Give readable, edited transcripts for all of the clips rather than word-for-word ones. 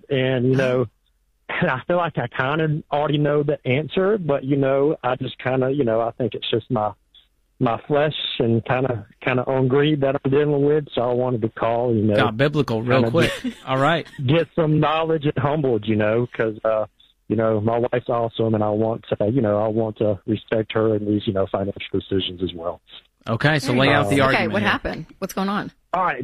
and, and I feel like I kind of already know the answer, but, I just kind of, I think it's just my flesh and kind of on greed that I'm dealing with. So I wanted to call, got biblical real quick. All right. Get some knowledge and humbled, because, my wife's awesome, and I want to respect her in these, financial decisions as well. Okay. So lay out the argument. Okay. What happened? What's going on? All right.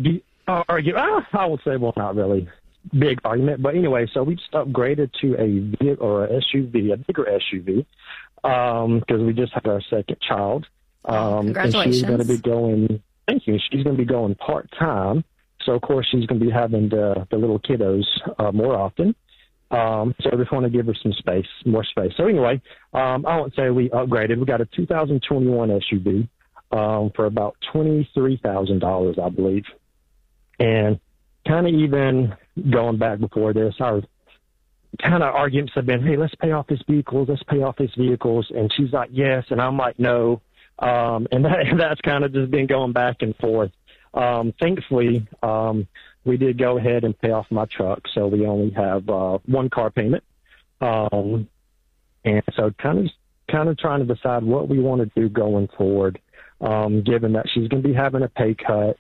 I would say, well, not really big argument, but anyway, so we just upgraded to a SUV, a bigger SUV, because we just had our second child. Congratulations. And she's going to be going, thank you, she's going to be going part-time. So, of course, she's going to be having the little kiddos more often. So I just want to give her more space. So anyway, I won't say we upgraded. We got a 2021 SUV for about $23,000, I believe. And kind of even going back before this, our kind of arguments have been, hey, let's pay off these vehicles. And she's like, yes. And I'm like, no. And that's kind of just been going back and forth. Thankfully, we did go ahead and pay off my truck, so we only have one car payment. And so kind of trying to decide what we want to do going forward, given that she's going to be having a pay cut.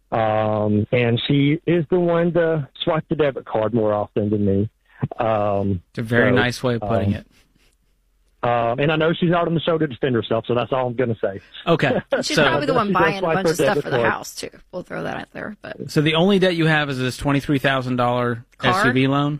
And she is the one to swipe the debit card more often than me. It's a very nice way of putting it. And I know she's not on the show to defend herself, so that's all I'm going to say. Okay. She's probably the one buying a bunch of stuff for the house, too. We'll throw that out there. But so the only debt you have is this $23,000 SUV loan?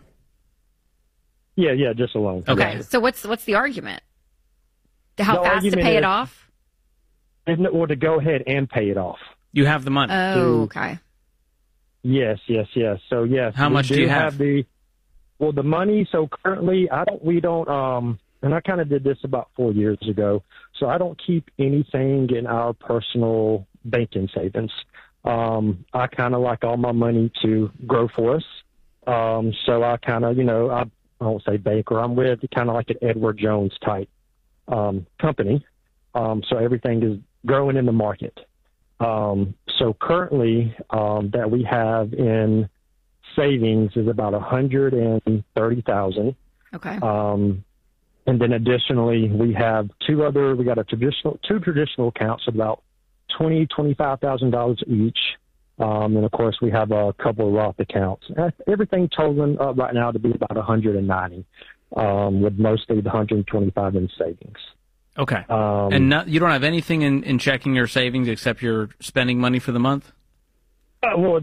Yeah, just a loan. Okay, so what's the argument? How fast to pay it off? Or to go ahead and pay it off. You have the money. Oh, okay. Yes. So, yes. How much do you have? The money, so currently, we don't, and I kind of did this about 4 years ago, so I don't keep anything in our personal banking savings. I kind of like all my money to grow for us. So I kind of, I won't say banker, I'm with kind of like an Edward Jones type company. So everything is growing in the market. So currently that we have in savings is about $130,000. Okay. And then additionally, we got two traditional accounts of about $25,000 each. And of course, we have a couple of Roth accounts. Everything totaling up right now to be about $190, with mostly the $125 in savings. Okay. And you don't have anything in checking your savings except you're spending money for the month? So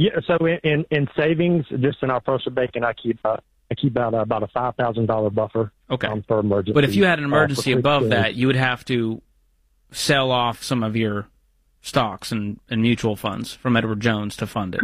in savings, just in our personal banking, I keep about a $5,000 buffer. Okay. For emergency. But if you had an emergency above that, you would have to sell off some of your stocks and mutual funds from Edward Jones to fund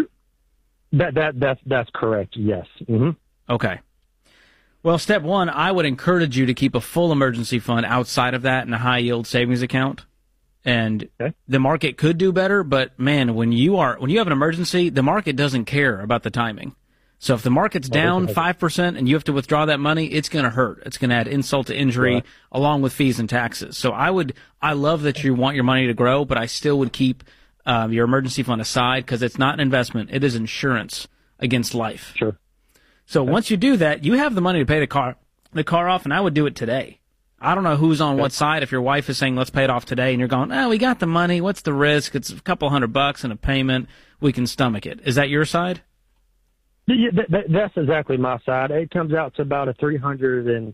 it. That's correct. Yes. Mm-hmm. Okay. Well, step one, I would encourage you to keep a full emergency fund outside of that in a high yield savings account. And the market could do better, but man, when you have an emergency, the market doesn't care about the timing. So if the market's down 5% and you have to withdraw that money, it's going to hurt. It's going to add insult to injury along with fees and taxes. So I love that you want your money to grow, but I still would keep your emergency fund aside because it's not an investment. It is insurance against life. Sure. So once you do that, you have the money to pay the car off, and I would do it today. I don't know who's on what side. If your wife is saying, let's pay it off today, and you're going, we got the money. What's the risk? It's a couple $100 and a payment. We can stomach it. Is that your side? Yeah, that's exactly my side. It comes out to about a $370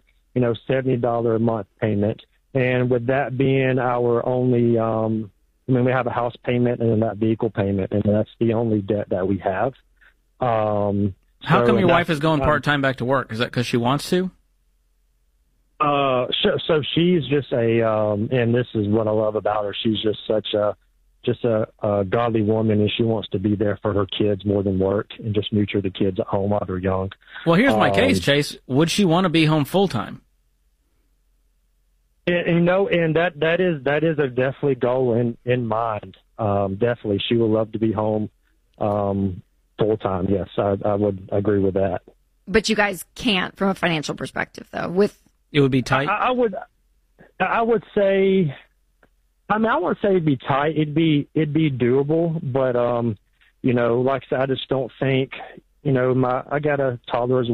a month payment, and with that being our only, we have a house payment and then that vehicle payment, and that's the only debt that we have. How come your wife is going part-time back to work? Is that because she wants to? So she's just and this is what I love about her. She's just such a godly woman, and she wants to be there for her kids more than work and just nurture the kids at home while they're young. Well, here's my case, Chase. Would she want to be home full-time? And that is a definitely goal in mind. Definitely, she would love to be home full-time. Yes, I would agree with that. But you guys can't from a financial perspective, though. It would be tight? I would say, I wouldn't say it'd be tight. It'd be doable, but, like I said, I just don't think, I got a toddler as